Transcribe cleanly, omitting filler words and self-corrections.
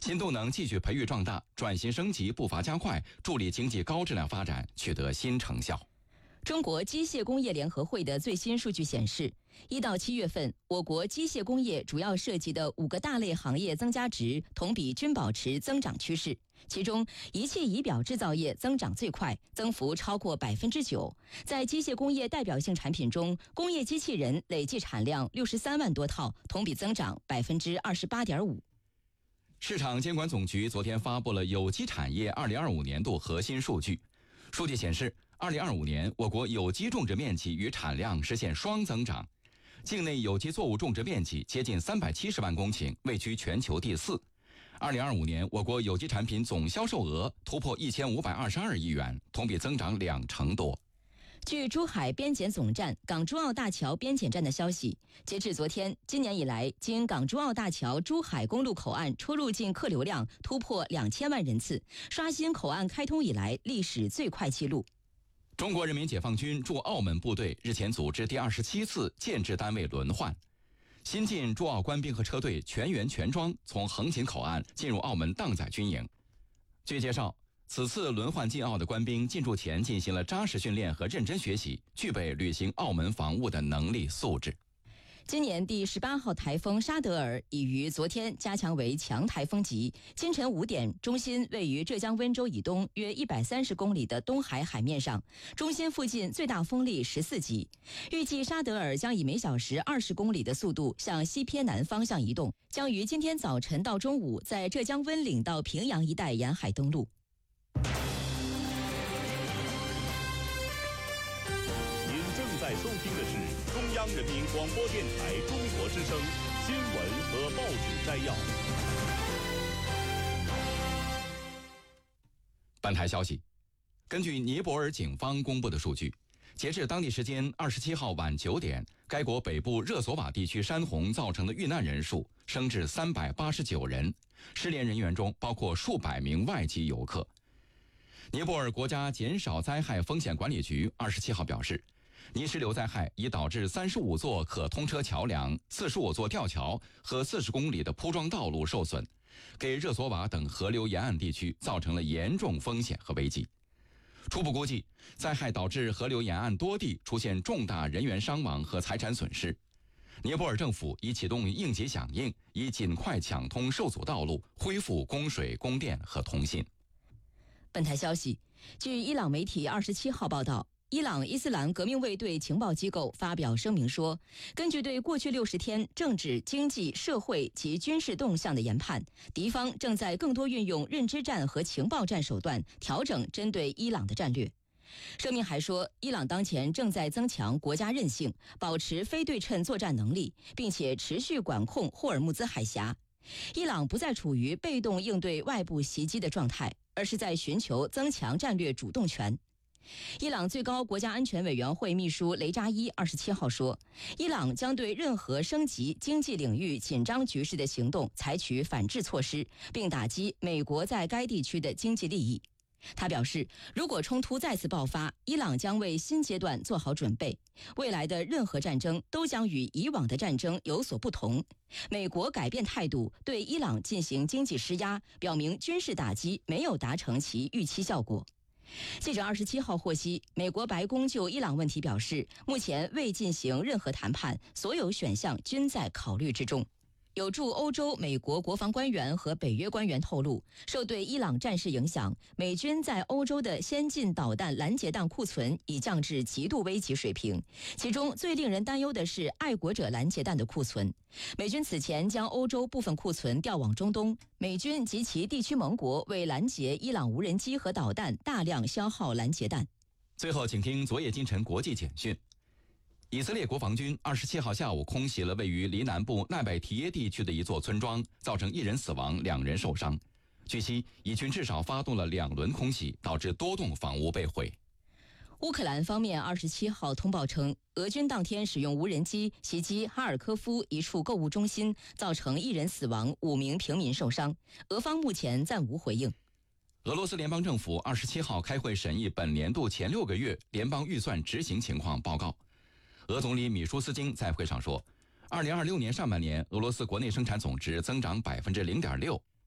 新动能继续培育壮大，转型升级步伐加快，助力经济高质量发展取得新成效。 中国机械工业联合会的最新数据显示，1到7月份，我国机械工业主要涉及的5个大类行业增加值同比均保持增长趋势。其中，仪器仪表制造业增长最快，增幅超过9%。在机械工业代表性产品中，工业机器人累计产量63万多套，同比增长28.5%。 市场监管总局昨天发布了有机产业2025年度核心数据。数据显示，2025年我国有机种植面积与产量实现双增长，境内有机作物种植面积接近370万公顷，位居全球第4。2025年我国有机产品总销售额突破1522亿元，同比增长20%多。 据珠海边检总站港珠澳大桥边检站的消息，截至昨天，今年以来，经港珠澳大桥珠海公路口岸出入境客流量突破2000万人次，刷新口岸开通以来历史最快纪录。 中国人民解放军驻澳门部队日前组织第27次建制单位轮换，新进驻澳官兵和车队全员全装从横琴口岸进入澳门荡仔军营。据介绍，此次轮换进澳的官兵进驻前进行了扎实训练和认真学习，具备履行澳门防务的能力素质。 今年第18号台风沙德尔已于昨天加强为强台风级，今晨5点，中心位于浙江温州以东约130公里的东海海面上，中心附近最大风力14级。预计沙德尔将以每小时20公里的速度向西偏南方向移动，将于今天早晨到中午在浙江温岭到平阳一带沿海登陆。 在收听的是中央人民广播电台中国之声新闻和报纸摘要。 本台消息，根据尼泊尔警方公布的数据，截至当地时间27号晚9点，该国北部热索瓦地区山洪造成的遇难人数升至389人，失联人员中包括数百名外籍游客。尼泊尔国家减少灾害风险管理局27号表示，泥石流灾害已导致35座可通车桥梁、45座吊桥和40公里的铺装道路受损，给热索瓦等河流沿岸地区造成了严重风险和危机。初步估计，灾害导致河流沿岸多地出现重大人员伤亡和财产损失。尼泊尔政府已启动应急响应，以尽快抢通受阻道路，恢复供水、供电和通信。 本台消息，据伊朗媒体27号报道，伊朗伊斯兰革命卫队情报机构发表声明说，根据对过去60天政治、经济、社会及军事动向的研判，敌方正在更多运用认知战和情报战手段调整针对伊朗的战略。声明还说，伊朗当前正在增强国家韧性，保持非对称作战能力，并且持续管控霍尔木兹海峡。伊朗不再处于被动应对外部袭击的状态，而是在寻求增强战略主动权。伊朗最高国家安全委员会秘书雷扎伊27号说，伊朗将对任何升级经济领域紧张局势的行动采取反制措施，并打击美国在该地区的经济利益。他表示，如果冲突再次爆发，伊朗将为新阶段做好准备。未来的任何战争都将与以往的战争有所不同。美国改变态度，对伊朗进行经济施压，表明军事打击没有达成其预期效果。记者27号获悉，美国白宫就伊朗问题表示，目前未进行任何谈判，所有选项均在考虑之中。有驻欧洲美国国防官员和北约官员透露，受对伊朗战事影响，美军在欧洲的先进导弹拦截弹库存已降至极度危急水平，其中最令人担忧的是爱国者拦截弹的库存。美军此前将欧洲部分库存调往中东，美军及其地区盟国为拦截伊朗无人机和导弹大量消耗拦截弹。 最后请听昨夜今晨国际简讯。以色列国防军27号下午空袭了位于黎南部奈拜提耶地区的一座村庄，造成1人死亡，2人受伤。据悉，以军至少发动了2轮空袭，导致多栋房屋被毁。 乌克兰方面27号通报称，俄军当天使用无人机袭击哈尔科夫一处购物中心，造成1人死亡，5名平民受伤。俄方目前暂无回应。 俄罗斯联邦政府27号开会审议本年度前6个月联邦预算执行情况报告。俄总理米舒斯京在会上说，2026年上半年俄罗斯国内生产总值增长0.6%，